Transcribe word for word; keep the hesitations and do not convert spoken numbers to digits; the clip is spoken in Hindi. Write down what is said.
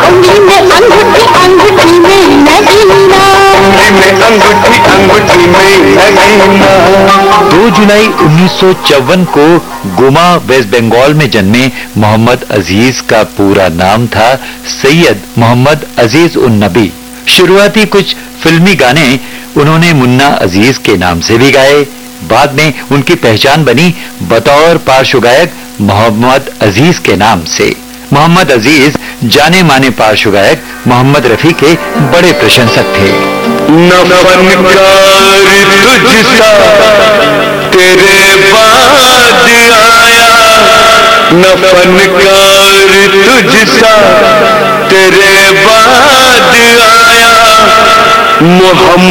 उंगली में अंगूठी अंगूठी में नगीना, में अंगूठी अंगूठी में नगीना। दो जुलाई उन्नीस सौ चौवन को गुमा वेस्ट बंगाल में जन्मे मोहम्मद अजीज का पूरा नाम था सैयद मोहम्मद अजीज उन नबी। शुरुआती कुछ फिल्मी गाने उन्होंने मुन्ना अजीज के नाम से भी गाए। बाद में उनकी पहचान बनी बतौर पार्श्व गायक मोहम्मद अजीज के नाम से। मोहम्मद अजीज जाने माने पार्श्व गायक मोहम्मद रफी के बड़े प्रशंसक थे। न फनकार तुझसा तेरे बाद आया, न फनकार तुझसा तेरे बाद आया, मोहम्मद